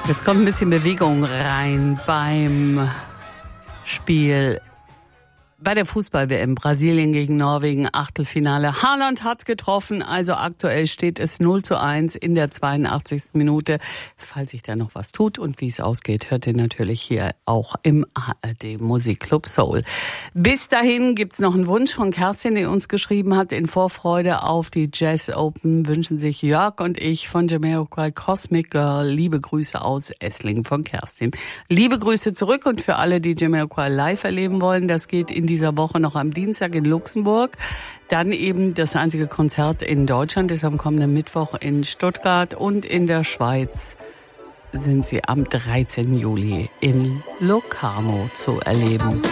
Jetzt kommt ein bisschen Bewegung rein beim Spiel bei der Fußball-WM. Brasilien gegen Norwegen, Achtelfinale. Haaland hat getroffen, also aktuell steht es 0:1 in der 82. Minute. Falls sich da noch was tut und wie es ausgeht, hört ihr natürlich hier auch im ARD Musikclub Soul. Bis dahin gibt's noch einen Wunsch von Kerstin, die uns geschrieben hat. In Vorfreude auf die Jazz Open wünschen sich Jörg und ich von Jamiroquai Cosmic Girl. Liebe Grüße aus Esslingen von Kerstin. Liebe Grüße zurück und für alle, die Jamiroquai live erleben wollen, das geht in dieser Woche noch am Dienstag in Luxemburg. Dann eben das einzige Konzert in Deutschland ist am kommenden Mittwoch in Stuttgart und in der Schweiz sind sie am 13. Juli in Locarno zu erleben.